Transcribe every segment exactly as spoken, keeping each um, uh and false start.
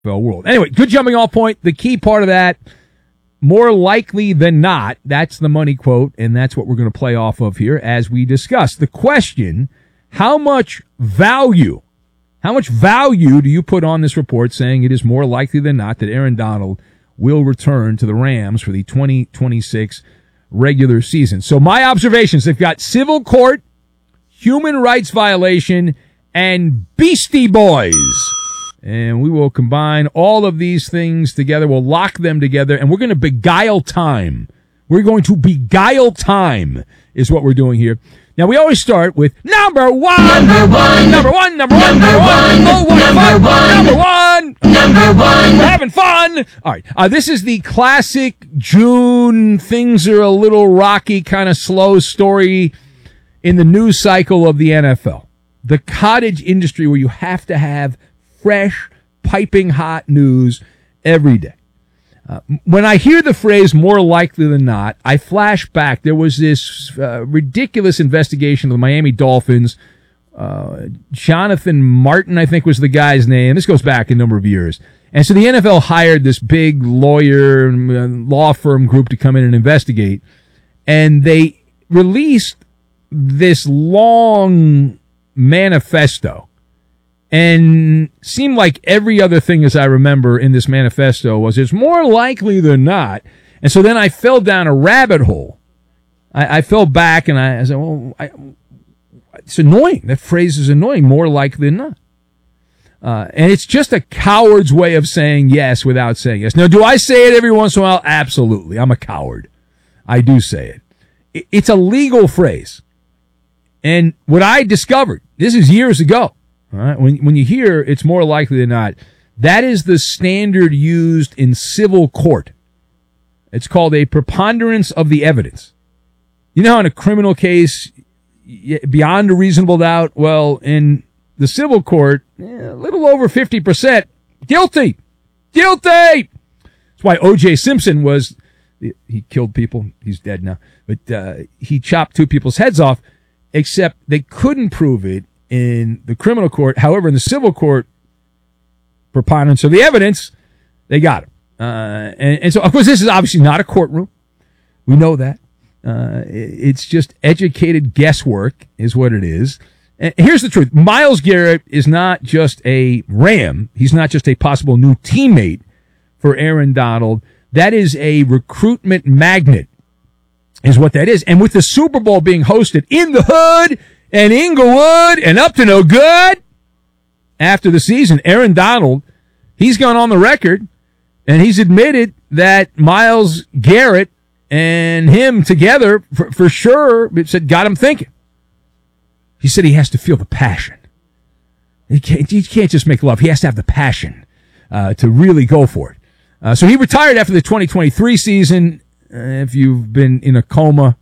world. Anyway, good jumping off point. The key part of that, more likely than not, that's the money quote, and that's what we're going to play off of here as we discuss. The question, how much value, how much value do you put on this report saying it is more likely than not that Aaron Donald will return to the Rams for the twenty twenty-six regular season? So my observations, they've got civil court, human rights violation, and Beastie Boys. And we will combine all of these things together. We'll lock them together, and we're going to beguile time. We're going to beguile time is what we're doing here. Now, we always start with number one. Number one. Number one, number one, number one. Oh, what fun. Number one. Number one. We're having fun. All right. Uh, this is the classic June, things are a little rocky, kind of slow story in the news cycle of the N F L. The cottage industry where you have to have fresh, piping hot news every day. Uh, when I hear the phrase more likely than not, I flash back. There was this uh, ridiculous investigation of the Miami Dolphins. Uh, Jonathan Martin, I think, was the guy's name. This goes back a number of years. And so the N F L hired this big lawyer uh, law firm group to come in and investigate. And they released this long manifesto. And seemed like every other thing, as I remember, in this manifesto was it's more likely than not. And so then I fell down a rabbit hole. I, I fell back and I, I said, well, I, it's annoying. That phrase is annoying, more likely than not. Uh, and it's just a coward's way of saying yes without saying yes. Now, do I say it every once in a while? Absolutely. I'm a coward. I do say it. it it's a legal phrase. And what I discovered, this is years ago, all right, when when you hear it's more likely than not, that is the standard used in civil court. It's called a preponderance of the evidence. You know how in a criminal case, beyond a reasonable doubt, well, in the civil court, eh, a little over fifty percent, guilty, guilty. That's why O J Simpson was, he killed people, he's dead now, but uh, he chopped two people's heads off, except they couldn't prove it in the criminal court. However, in the civil court, preponderance of the evidence, they got him. Uh, and, and so, of course, this is obviously not a courtroom. We know that. Uh, it's just educated guesswork is what it is. And here's the truth. Myles Garrett is not just a Ram. He's not just a possible new teammate for Aaron Donald. That is a recruitment magnet is what that is. And with the Super Bowl being hosted in the hood and Inglewood and up to no good after the season, Aaron Donald, he's gone on the record and he's admitted that Myles Garrett and him together for, for sure said got him thinking. He said he has to feel the passion. He can't, he can't just make love. He has to have the passion uh, to really go for it. Uh, so he retired after the twenty twenty-three season. Uh, if you've been in a coma,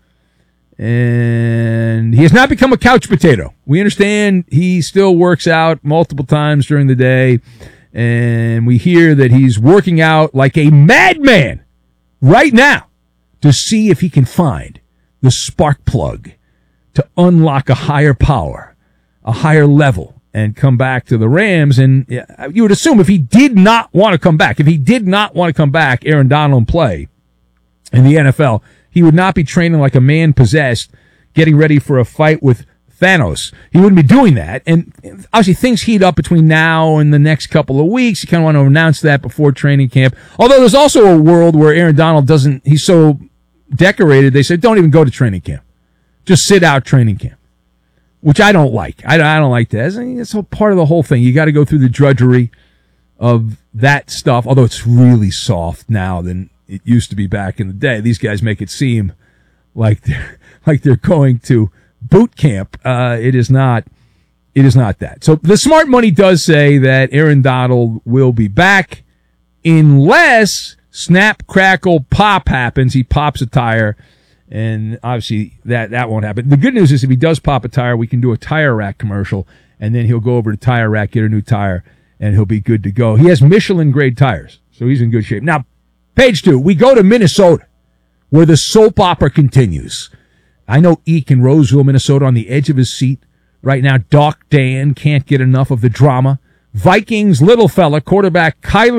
and he has not become a couch potato. We understand he still works out multiple times during the day, and we hear that he's working out like a madman right now to see if he can find the spark plug to unlock a higher power, a higher level, and come back to the Rams. And you would assume if he did not want to come back, if he did not want to come back, Aaron Donald, and play in the N F L, he would not be training like a man possessed, getting ready for a fight with Thanos. He wouldn't be doing that. And obviously things heat up between now and the next couple of weeks. You kind of want to announce that before training camp. Although there's also a world where Aaron Donald doesn't, he's so decorated, they said, don't even go to training camp. Just sit out training camp, which I don't like. I, I don't like that. It's all part of the whole thing. You got to go through the drudgery of that stuff, although it's really soft now than it used to be back in the day. These guys make it seem like they're, like they're going to boot camp. Uh, it is not, it is not that. So the smart money does say that Aaron Donald will be back unless snap, crackle, pop happens. He pops a tire, and obviously that, that won't happen. The good news is if he does pop a tire, we can do a Tire Rack commercial, and then he'll go over to Tire Rack, get a new tire, and he'll be good to go. He has Michelin grade tires, so he's in good shape. Now, page two, we go to Minnesota, where the soap opera continues. I know Eek in Roseville, Minnesota, on the edge of his seat right now. Doc Dan can't get enough of the drama Vikings little fella quarterback Kyler